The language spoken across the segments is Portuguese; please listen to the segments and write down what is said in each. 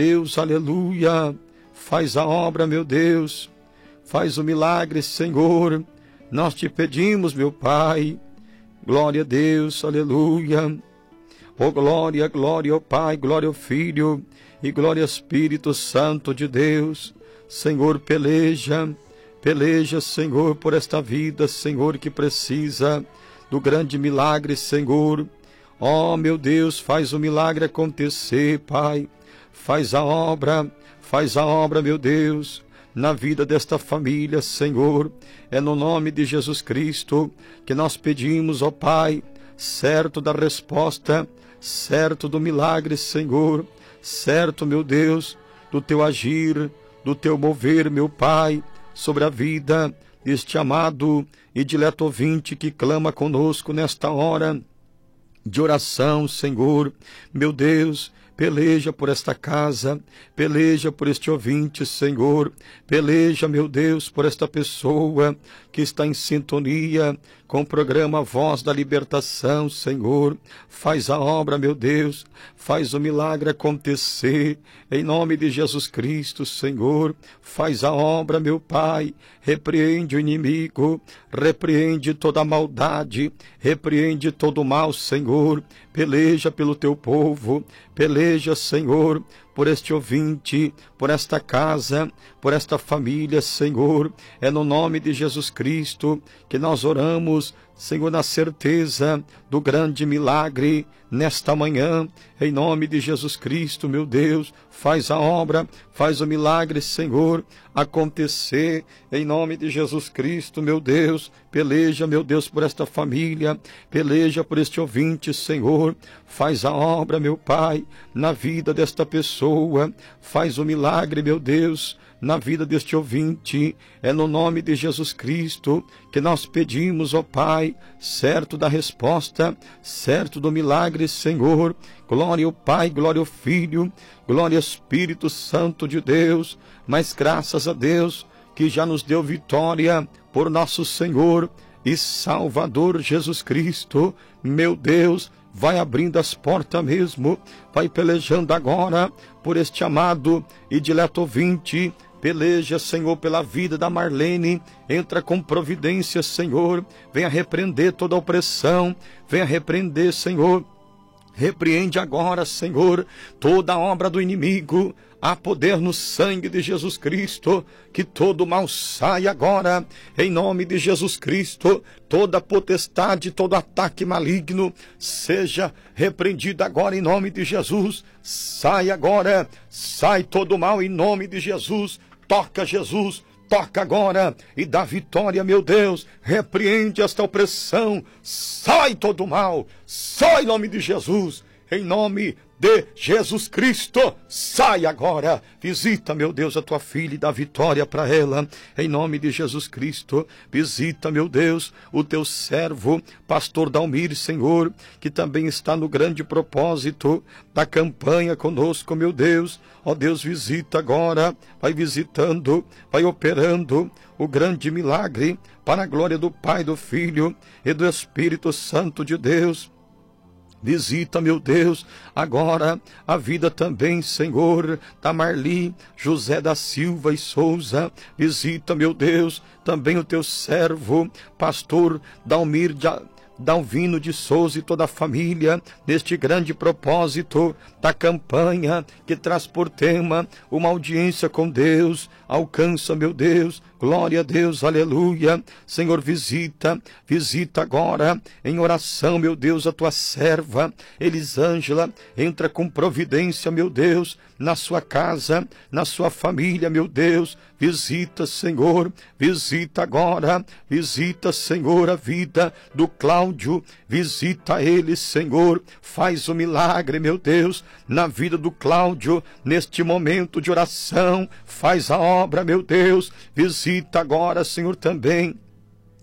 Deus, aleluia, faz a obra, meu Deus, faz o milagre, Senhor, nós te pedimos, meu Pai, glória a Deus, aleluia, oh glória, glória ao Pai, glória ao Filho e glória ao Espírito Santo de Deus. Senhor, peleja, Senhor, por esta vida, Senhor, que precisa do grande milagre, Senhor. Oh, meu Deus, faz o milagre acontecer, Pai. Faz a obra, meu Deus, na vida desta família, Senhor. É no nome de Jesus Cristo que nós pedimos, ó Pai, certo da resposta, certo do milagre, Senhor, certo, meu Deus, do teu agir, do teu mover, meu Pai, sobre a vida deste amado e dileto ouvinte que clama conosco nesta hora de oração, Senhor. Meu Deus, peleja por esta casa, peleja por este ouvinte, Senhor, peleja, meu Deus, por esta pessoa que está em sintonia com o programa Voz da Libertação, Senhor. Faz a obra, meu Deus, faz o milagre acontecer, em nome de Jesus Cristo, Senhor. Faz a obra, meu Pai, repreende o inimigo, repreende toda a maldade, repreende todo o mal, Senhor. Peleja pelo teu povo, peleja, Senhor, por este ouvinte, por esta casa, por esta família, Senhor. É no nome de Jesus Cristo que nós oramos, Senhor, na certeza do grande milagre nesta manhã, em nome de Jesus Cristo, meu Deus. Faz a obra, faz o milagre, Senhor, acontecer, em nome de Jesus Cristo, meu Deus. Peleja, meu Deus, por esta família, peleja por este ouvinte, Senhor. Faz a obra, meu Pai, na vida desta pessoa, faz o milagre, meu Deus, na vida deste ouvinte. É no nome de Jesus Cristo que nós pedimos, ó Pai, certo da resposta, certo do milagre, Senhor. Glória ao Pai, glória ao Filho, glória ao Espírito Santo de Deus. Mas graças a Deus que já nos deu vitória por nosso Senhor e Salvador Jesus Cristo. Meu Deus, vai abrindo as portas mesmo, vai pelejando agora por este amado e dileto ouvinte. Peleja, Senhor, pela vida da Marlene. Entra com providência, Senhor. Venha repreender toda a opressão. Venha repreender, Senhor. Repreende agora, Senhor, toda a obra do inimigo. Há poder no sangue de Jesus Cristo. Que todo mal saia agora, em nome de Jesus Cristo. Toda potestade, todo ataque maligno seja repreendido agora em nome de Jesus. Sai agora, sai todo mal em nome de Jesus. Toca, Jesus, toca agora e dá vitória, meu Deus. Repreende esta opressão. Sai todo mal, sai em nome de Jesus, em nome de Jesus Cristo. Sai agora, visita, meu Deus, a tua filha e dá vitória para ela, em nome de Jesus Cristo. Visita, meu Deus, o teu servo, pastor Dalmir, Senhor, que também está no grande propósito da campanha conosco, meu Deus. Ó Deus, visita agora, vai visitando, vai operando o grande milagre para a glória do Pai, do Filho e do Espírito Santo de Deus. Visita, meu Deus, agora a vida também, Senhor, da Marli, José da Silva e Souza. Visita, meu Deus, também o teu servo, pastor Dalmir Dalvino de Souza e toda a família, neste grande propósito da campanha que traz por tema uma audiência com Deus. Alcança, meu Deus, glória a Deus, aleluia. Senhor, visita agora em oração, meu Deus, a tua serva Elisângela. Entra com providência, meu Deus, na sua casa, na sua família, meu Deus. Visita, Senhor, visita agora, visita, Senhor, a vida do Cláudio. Visita ele, Senhor, faz o milagre, meu Deus, na vida do Cláudio, neste momento de oração. Faz a obra, meu Deus. Visita agora, Senhor, também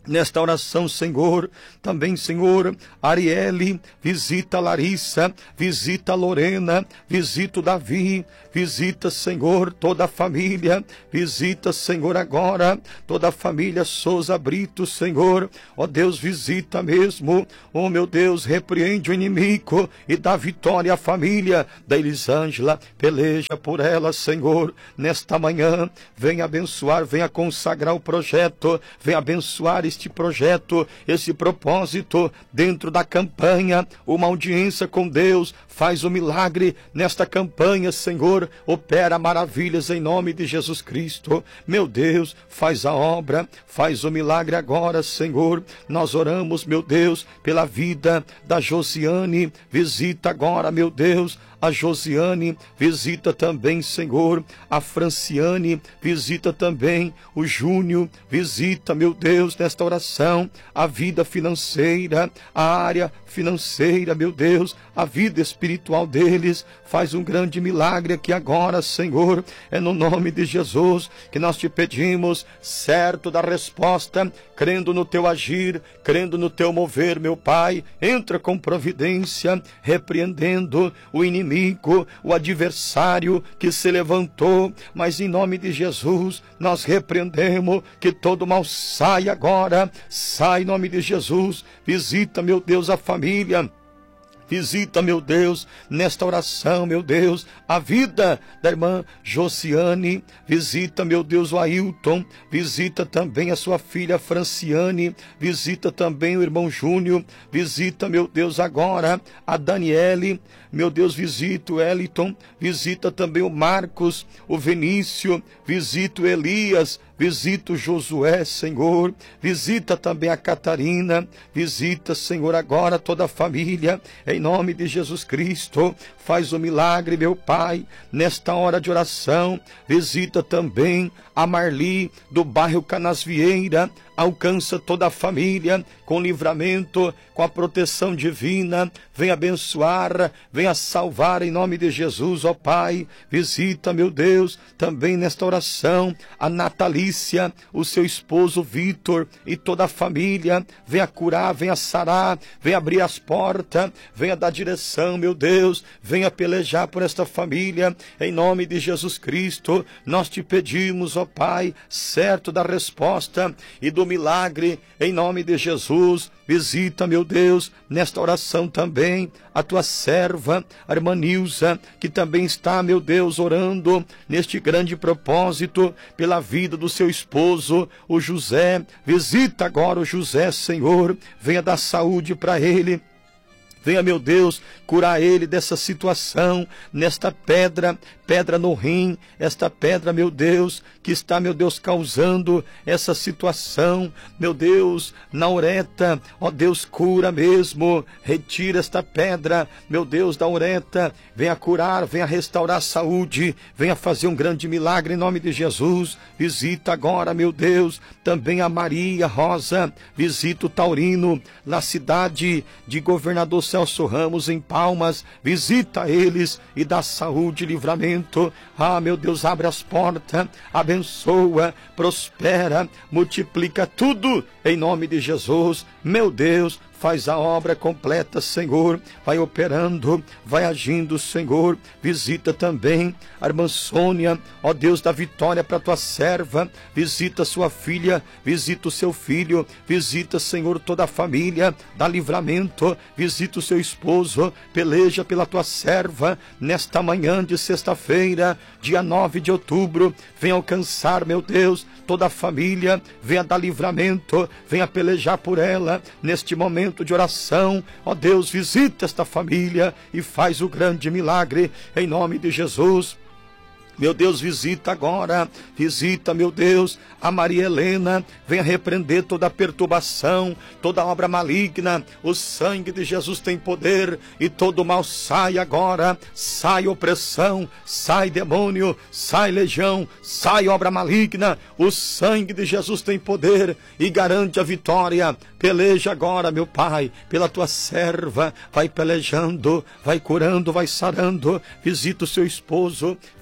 Nesta oração, Senhor, também, Senhor, Arielle, visita Larissa, visita Lorena, visita o Davi, visita, Senhor, toda a família, visita, Senhor, agora, toda a família Souza Brito, Senhor, ó Deus, visita mesmo, ó meu Deus, repreende o inimigo e dá vitória à família da Elisângela, peleja por ela, Senhor, nesta manhã, venha abençoar, venha consagrar o projeto, venha abençoar este projeto, esse propósito dentro da campanha, uma audiência com Deus, faz o milagre nesta campanha, Senhor, opera maravilhas em nome de Jesus Cristo, meu Deus, faz a obra, faz o milagre agora, Senhor, nós oramos, meu Deus, pela vida da Josiane, visita agora, meu Deus, a Josiane, visita também, Senhor, a Franciane, visita também o Júnior, visita, meu Deus, nesta oração, a vida financeira, a área financeira, meu Deus, a vida espiritual deles, faz um grande milagre aqui agora, Senhor, é no nome de Jesus que nós te pedimos, certo da resposta, crendo no teu agir, crendo no teu mover, meu Pai, entra com providência, repreendendo o inimigo, o adversário que se levantou, mas em nome de Jesus, nós repreendemos que todo mal sai agora, sai em nome de Jesus, visita, meu Deus, a família, visita, meu Deus, nesta oração, meu Deus, a vida da irmã Josiane, visita, meu Deus, o Ailton, visita também a sua filha Franciane, visita também o irmão Júnior, visita, meu Deus, agora a Daniele, meu Deus, visita o Eliton, visita também o Marcos, o Vinícius, visita o Elias, visita o Josué, Senhor, visita também a Catarina, visita, Senhor, agora toda a família, em nome de Jesus Cristo, faz o milagre, meu Pai, nesta hora de oração, visita também a Marli, do bairro Canasvieira, alcança toda a família com livramento, com a proteção divina, vem abençoar, venha salvar em nome de Jesus, ó Pai, visita, meu Deus, também nesta oração, a Natalícia, o seu esposo Vitor e toda a família, venha curar, venha sarar, venha abrir as portas, venha dar direção, meu Deus, venha pelejar por esta família, em nome de Jesus Cristo, nós te pedimos, ó Pai, certo da resposta e do milagre, em nome de Jesus, visita, meu Deus, nesta oração também, a tua serva, a irmã Nilza, que também está, meu Deus, orando neste grande propósito, pela vida do seu esposo, o José, visita agora o José, Senhor, venha dar saúde para ele, venha, meu Deus, curar ele dessa situação, nesta pedra no rim, esta pedra, meu Deus, que está, meu Deus, causando essa situação, meu Deus, na ureta, ó Deus, cura mesmo, retira esta pedra, meu Deus, da ureta, venha curar, venha restaurar a saúde, venha fazer um grande milagre em nome de Jesus, visita agora, meu Deus, também a Maria Rosa, visita o Taurino, na cidade de Governador Celso Ramos, em Palmas, visita eles e dá saúde e livramento. Ah, meu Deus, abre as portas, abençoa, prospera, multiplica tudo em nome de Jesus, meu Deus, faz a obra completa, Senhor, vai operando, vai agindo, Senhor, visita também a irmã Sônia, ó Deus, da vitória para tua serva, visita sua filha, visita o seu filho, visita, Senhor, toda a família, dá livramento, visita o seu esposo, peleja pela tua serva, nesta manhã de sexta-feira, dia 9 de outubro, venha alcançar, meu Deus, toda a família, venha dar livramento, venha pelejar por ela, neste momento de oração, ó Deus, visita esta família e faz o grande milagre, em nome de Jesus. Meu Deus, visita agora, visita, meu Deus, a Maria Helena, venha repreender toda a perturbação, toda obra maligna, o sangue de Jesus tem poder, e todo mal sai agora, sai opressão, sai demônio, sai legião, sai obra maligna, o sangue de Jesus tem poder, e garante a vitória, peleja agora, meu Pai, pela tua serva, vai pelejando, vai curando, vai sarando, visita o seu esposo, faz uma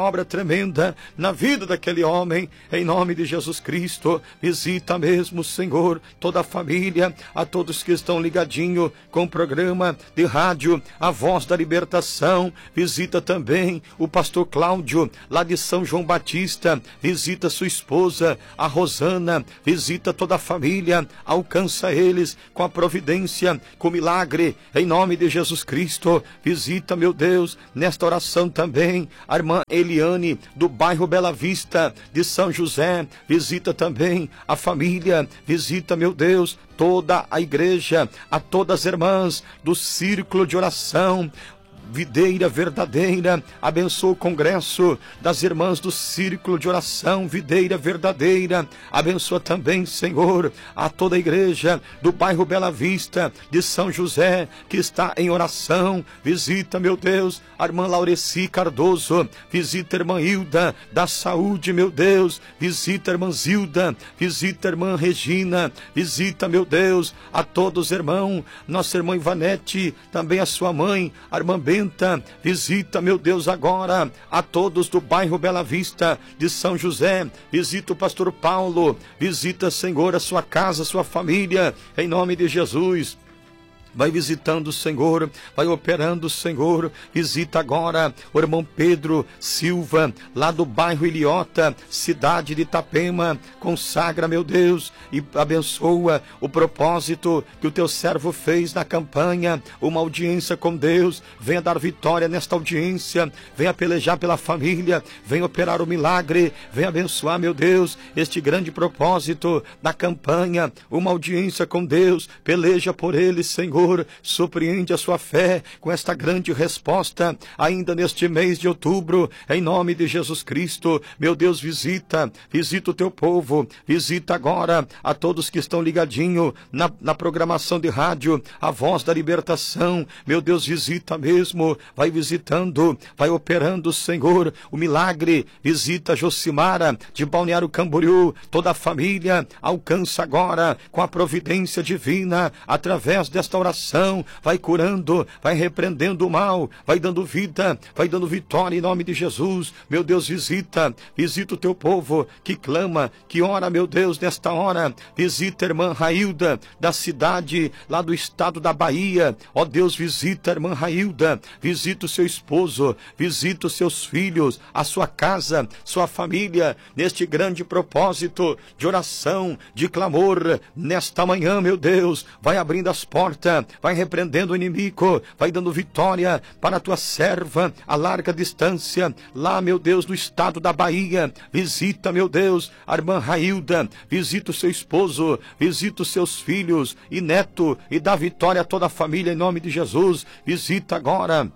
obra tremenda na vida daquele homem, em nome de Jesus Cristo. Visita mesmo, Senhor, toda a família, a todos que estão ligadinho com o programa de rádio A Voz da Libertação. Visita também o pastor Cláudio, lá de São João Batista. Visita sua esposa, a Rosana. Visita toda a família, alcança eles com a providência, com o milagre, em nome de Jesus Cristo. Visita, meu Deus, nesta oração também, a irmã Eliane, do bairro Bela Vista, de São José. Visita também a família, visita, meu Deus, toda a igreja, a todas as irmãs do círculo de oração Videira Verdadeira. Abençoa o congresso das irmãs do círculo de oração Videira Verdadeira. Abençoa também, Senhor, a toda a igreja do bairro Bela Vista, de São José, que está em oração. Visita, meu Deus, a irmã Laureci Cardoso. Visita a irmã Hilda da Saúde, meu Deus. Visita a irmã Zilda. Visita a irmã Regina. Visita, meu Deus, a todos, irmão. Nossa irmã Ivanete, também a sua mãe, a irmã Benta. Visita, meu Deus, agora a todos do bairro Bela Vista, de São José. Visita o pastor Paulo. Visita, Senhor, a sua casa, a sua família, em nome de Jesus. Vai visitando, Senhor, vai operando, Senhor. Visita agora o irmão Pedro Silva, lá do bairro Ilhota, cidade de Itapema. Consagra, meu Deus, e abençoa o propósito que o teu servo fez na campanha. Uma audiência com Deus. Venha dar vitória nesta audiência. Venha pelejar pela família. Venha operar o milagre. Venha abençoar, meu Deus, este grande propósito da campanha. Uma audiência com Deus. Peleja por ele, Senhor. Surpreende a sua fé com esta grande resposta ainda neste mês de outubro, em nome de Jesus Cristo. Meu Deus, visita o teu povo. Visita agora a todos que estão ligadinho na programação de rádio A Voz da Libertação. Meu Deus, visita mesmo, vai visitando, vai operando, Senhor, o milagre. Visita Josimara de Balneário Camboriú, toda a família. Alcança agora com a providência divina através desta oração. Vai curando, vai repreendendo o mal, vai dando vida, vai dando vitória em nome de Jesus. Meu Deus, visita o teu povo que clama, que ora, meu Deus, nesta hora. Visita a irmã Railda, da cidade lá do estado da Bahia. Ó Deus, visita a irmã Railda, visita o seu esposo, visita os seus filhos, a sua casa, sua família, neste grande propósito de oração, de clamor. Nesta manhã, meu Deus, vai abrindo as portas, vai repreendendo o inimigo, vai dando vitória para a tua serva a larga distância, lá, meu Deus, no estado da Bahia. Visita, meu Deus, a irmã Railda, visita o seu esposo, visita os seus filhos e neto, e dá vitória a toda a família em nome de Jesus. Visita agora.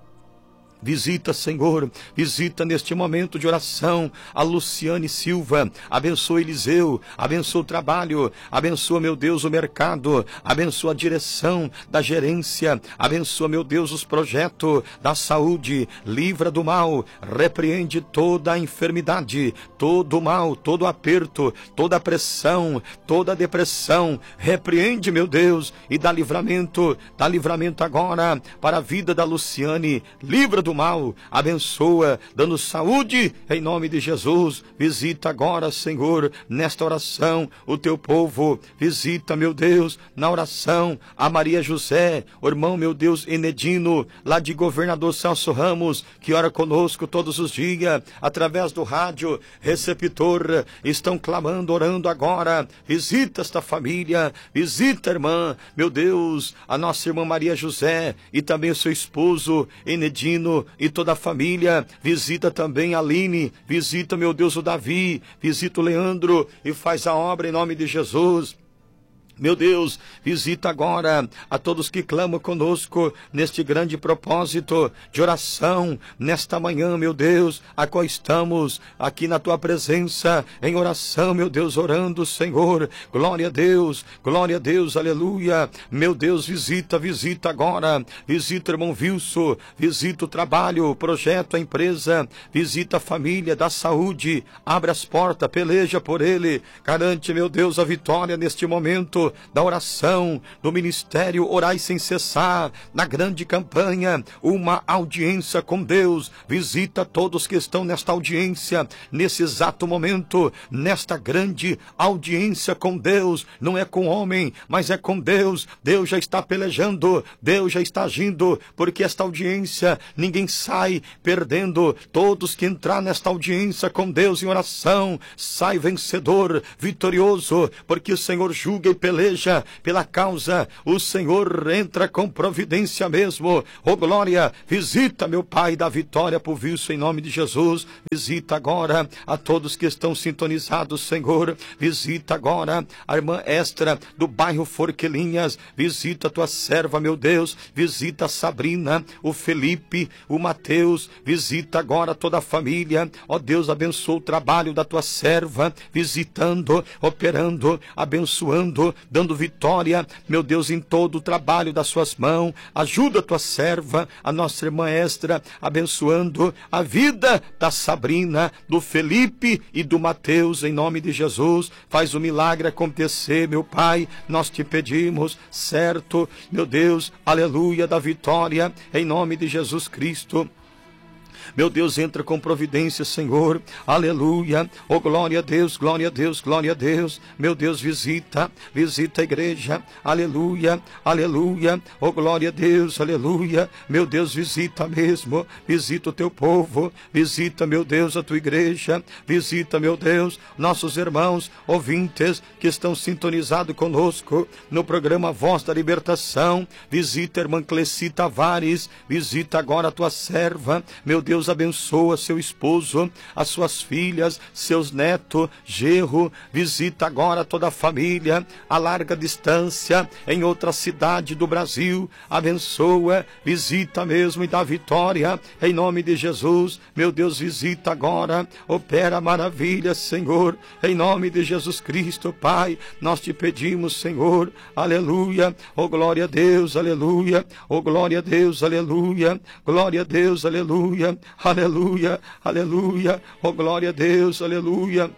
Visita, Senhor, visita neste momento de oração a Luciane Silva. Abençoa Eliseu, abençoa o trabalho, abençoa, meu Deus, o mercado, abençoa a direção da gerência, abençoa, meu Deus, os projetos da saúde. Livra do mal, repreende toda a enfermidade, todo o mal, todo o aperto, toda a pressão, toda a depressão. Repreende, meu Deus, e dá livramento agora para a vida da Luciane. Livra do mal, abençoa, dando saúde em nome de Jesus. Visita agora, Senhor, nesta oração o teu povo. Visita, meu Deus, na oração a Maria José, o irmão, meu Deus, Enedino, lá de Governador Celso Ramos, que ora conosco todos os dias através do rádio receptor. Estão clamando, orando agora. Visita esta família, visita a irmã, meu Deus, a nossa irmã Maria José, e também o seu esposo Enedino e toda a família. Visita também a Aline, visita, meu Deus, o Davi, visita o Leandro e faz a obra em nome de Jesus. Meu Deus, visita agora a todos que clamam conosco neste grande propósito de oração. Nesta manhã, meu Deus, a qual estamos aqui na tua presença, em oração, meu Deus, orando, Senhor. Glória a Deus, aleluia. Meu Deus, visita agora. Visita o irmão Wilson, visita o trabalho, o projeto, a empresa. Visita a família, da saúde. Abre as portas, peleja por ele. Garante, meu Deus, a vitória neste momento. momento da oração, do ministério Orai Sem Cessar, na grande campanha, uma audiência com Deus. Visita todos que estão nesta audiência, nesse exato momento, nesta grande audiência com Deus. Não é com homem, mas é com Deus. Deus já está pelejando, Deus já está agindo, porque esta audiência, ninguém sai perdendo. Todos que entrar nesta audiência com Deus em oração, sai vencedor, vitorioso, porque o Senhor julga e peleja pela causa. O Senhor entra com providência mesmo. Oh glória, visita, meu Pai, da vitória por isso em nome de Jesus. Visita agora a todos que estão sintonizados, Senhor. Visita agora a irmã Extra do bairro Forquelinhas. Visita a tua serva, meu Deus. Visita a Sabrina, o Felipe, o Mateus. Visita agora toda a família. Ó Deus, abençoa o trabalho da tua serva, visitando, operando, abençoando, dando vitória, meu Deus, em todo o trabalho das suas mãos. Ajuda a tua serva, a nossa irmã Extra, abençoando a vida da Sabrina, do Felipe e do Mateus, em nome de Jesus. Faz o milagre acontecer, meu Pai, nós te pedimos, certo, meu Deus, aleluia, da vitória, em nome de Jesus Cristo. Meu Deus, entra com providência, Senhor, aleluia, oh glória a Deus, glória a Deus, glória a Deus. Meu Deus, visita a igreja, aleluia, aleluia, oh glória a Deus, aleluia. Meu Deus, visita mesmo, visita o teu povo, visita, meu Deus, a tua igreja, visita, meu Deus, nossos irmãos ouvintes que estão sintonizados conosco no programa Voz da Libertação. Visita a irmã Cleci Tavares, visita agora a tua serva, meu Deus, abençoa seu esposo, as suas filhas, seus netos, genro. Visita agora toda a família a larga distância em outra cidade do Brasil. Abençoa, visita mesmo e dá vitória em nome de Jesus. Meu Deus, visita agora, opera maravilhas, Senhor, em nome de Jesus Cristo, Pai. Nós te pedimos, Senhor, aleluia, oh glória a Deus, aleluia, oh glória a Deus, aleluia, glória a Deus, aleluia. Aleluia, aleluia, oh glória a Deus, aleluia.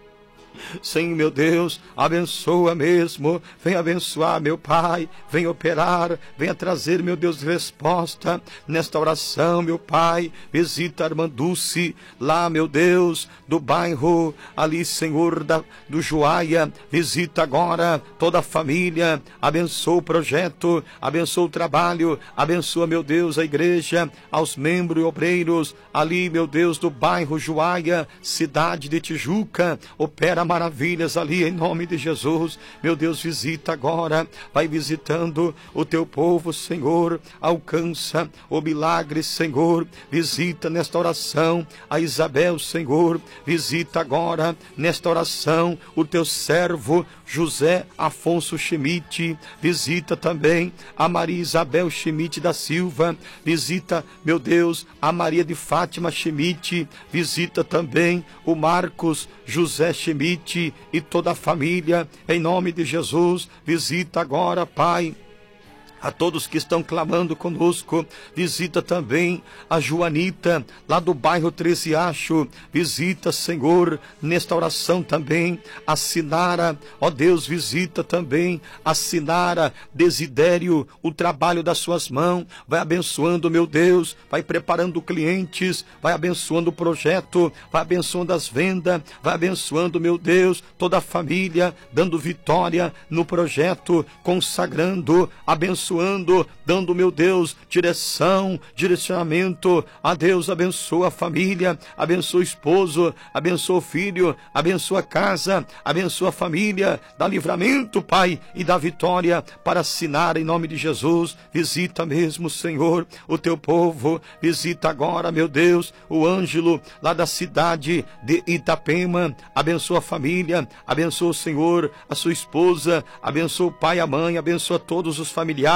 Sim, meu Deus, abençoa mesmo, vem abençoar, meu Pai, vem operar, venha trazer, meu Deus, resposta nesta oração, meu Pai. Visita a irmã Dulce, lá, meu Deus, do bairro, ali, Senhor, do Joaia. Visita agora toda a família, abençoa o projeto, abençoa o trabalho, abençoa, meu Deus, a igreja, aos membros e obreiros, ali, meu Deus, do bairro Joaia, cidade de Tijuca. Opera maravilhas ali em nome de Jesus. Meu Deus, visita agora, vai visitando o teu povo, Senhor, alcança o milagre, Senhor. Visita nesta oração a Isabel, Senhor, visita agora nesta oração o teu servo José Afonso Schmidt, visita também a Maria Isabel Schmidt da Silva, visita, meu Deus, a Maria de Fátima Schmidt, visita também o Marcos José Schmidt e toda a família, em nome de Jesus. Visita agora, Pai, a todos que estão clamando conosco. Visita também a Joanita, lá do bairro Tresiacho. Visita, Senhor, nesta oração também a Sinara. Ó Deus, visita também a Sinara Desidério, o trabalho das suas mãos. Vai abençoando, meu Deus, vai preparando clientes, vai abençoando o projeto, vai abençoando as vendas, vai abençoando, meu Deus, toda a família, dando vitória no projeto, consagrando, abençoando, dando, meu Deus, direcionamento. A Deus, abençoa a família, abençoa o esposo, abençoa o filho, abençoa a casa, abençoa a família, dá livramento, Pai, e dá vitória para assinar em nome de Jesus. Visita mesmo, Senhor, o teu povo. Visita agora, meu Deus, o Ângelo, lá da cidade de Itapema. Abençoa a família, abençoa o Senhor, a sua esposa, abençoa o pai e a mãe, abençoa todos os familiares.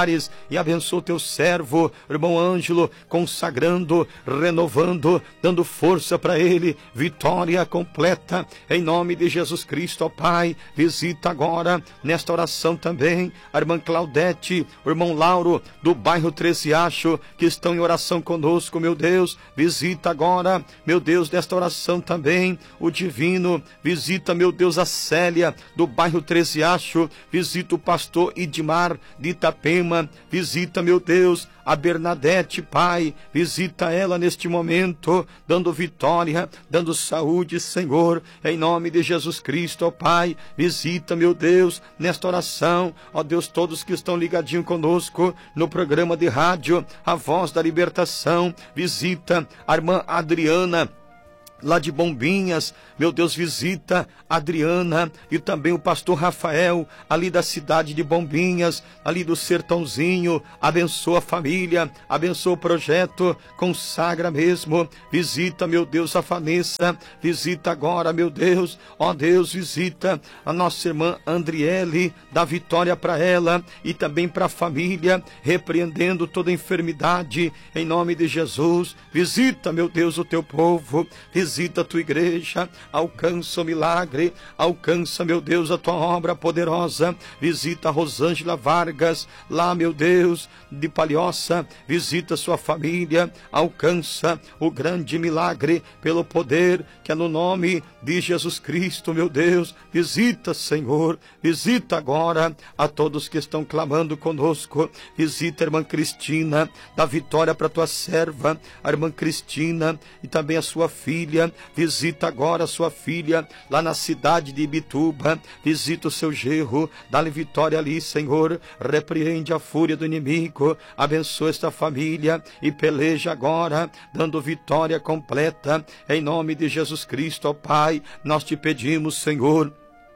lares, e abençoa o teu servo, irmão Ângelo, consagrando, renovando, dando força para ele, vitória completa, em nome de Jesus Cristo, ó Pai. Visita agora, nesta oração também, a irmã Claudete, o irmão Lauro, do bairro Tresiacho, que estão em oração conosco, meu Deus. Visita agora, meu Deus, nesta oração também, o Divino. Visita, meu Deus, a Célia, do bairro Tresiacho. Visita o pastor Idmar, de Itapema. Visita, meu Deus, a Bernadette, Pai. Visita ela neste momento, dando vitória, dando saúde, Senhor, em nome de Jesus Cristo, ó Pai. Visita, meu Deus, nesta oração, ó Deus, todos que estão ligadinhos conosco no programa de rádio A Voz da Libertação. Visita a irmã Adriana, lá de Bombinhas, meu Deus, visita a Adriana e também o pastor Rafael, ali da cidade de Bombinhas, ali do sertãozinho. Abençoa a família, abençoa o projeto, consagra mesmo. Visita, meu Deus, a Vanessa, visita agora, meu Deus, ó Deus, visita a nossa irmã Andriele, dá vitória para ela e também para a família, repreendendo toda enfermidade, em nome de Jesus. Visita, meu Deus, o teu povo, visita a tua igreja, alcança o milagre, alcança, meu Deus, a tua obra poderosa. Visita a Rosângela Vargas, lá, meu Deus, de Palhoça, visita a sua família, alcança o grande milagre pelo poder que é no nome de Jesus Cristo, meu Deus. Visita, Senhor, visita agora a todos que estão clamando conosco. Visita a irmã Cristina, dá vitória para tua serva, a irmã Cristina, e também a sua filha. Visita agora a sua filha lá na cidade de Ibituba. Visita o seu genro, dá-lhe vitória ali, Senhor. Repreende a fúria do inimigo, abençoa esta família e peleja agora, dando vitória completa, em nome de Jesus Cristo, ó Pai. Nós te pedimos, Senhor,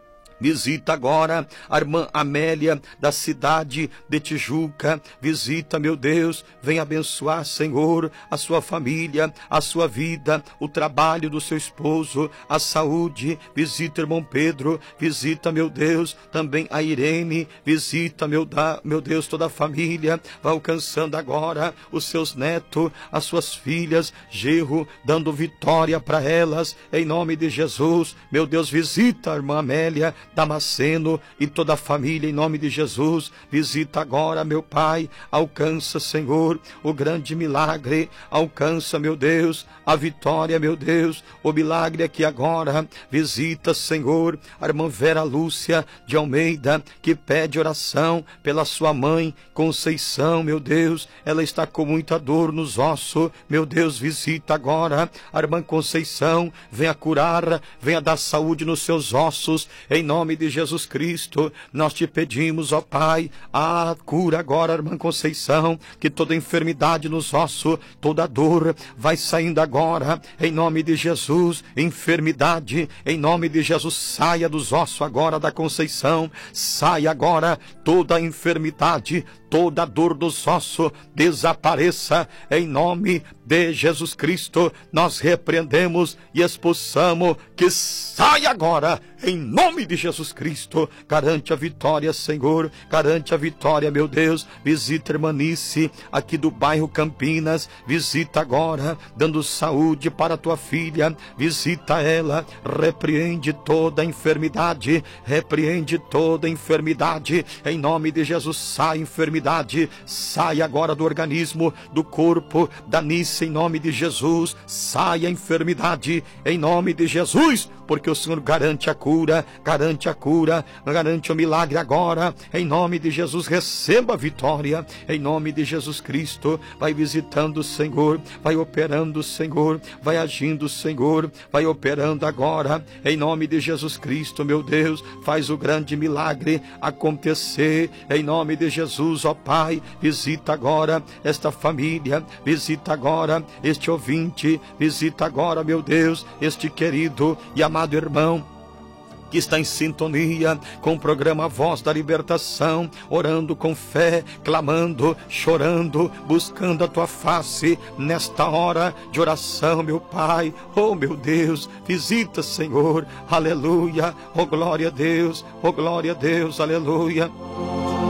visita agora a irmã Amélia, da cidade de Tijuca. Visita, meu Deus, vem abençoar, Senhor, a sua família, a sua vida, o trabalho do seu esposo, a saúde. Visita, irmão Pedro, visita, meu Deus, também a Irene. Visita, meu Deus, toda a família. Vai alcançando agora os seus netos, as suas filhas, genro, dando vitória para elas, em nome de Jesus. Meu Deus, visita a irmã Amélia Damasceno e toda a família, em nome de Jesus. Visita agora, meu Pai, alcança, Senhor, o grande milagre, alcança, meu Deus, a vitória, meu Deus, o milagre aqui agora. Visita, Senhor, a irmã Vera Lúcia de Almeida, que pede oração pela sua mãe Conceição, meu Deus. Ela está com muita dor nos ossos, meu Deus. Visita agora a irmã Conceição, venha curar, venha dar saúde nos seus ossos, em nome de Jesus Cristo. Nós te pedimos, ó Pai, a cura agora, irmã Conceição, que toda enfermidade nos ossos, toda dor vai saindo agora, em nome de Jesus. Enfermidade, em nome de Jesus, saia dos ossos agora da Conceição, saia agora toda enfermidade, toda dor dos ossos, desapareça, em nome de Jesus Cristo. Nós repreendemos e expulsamos, que saia agora, em nome de Jesus Cristo. Garante a vitória, Senhor, garante a vitória, meu Deus. Visita a irmanice, aqui do bairro Campinas. Visita agora, dando saúde para a tua filha. Visita ela, repreende toda enfermidade, repreende toda enfermidade, em nome de Jesus. Sai enfermidade, sai agora do organismo, do corpo da Nice, em nome de Jesus. Sai a enfermidade, em nome de Jesus, porque o Senhor garante a cura, garante a cura, garante o milagre agora, em nome de Jesus. Receba a vitória, em nome de Jesus Cristo. Vai visitando, Senhor, vai operando, Senhor, vai agindo, Senhor, vai operando agora, em nome de Jesus Cristo, meu Deus. Faz o grande milagre acontecer, em nome de Jesus, ó Pai. Visita agora esta família, visita agora este ouvinte, visita agora, meu Deus, este querido e amado irmão que está em sintonia com o programa Voz da Libertação, orando com fé, clamando, chorando, buscando a tua face nesta hora de oração, meu Pai. Oh, meu Deus, visita, Senhor, aleluia, oh glória a Deus, aleluia.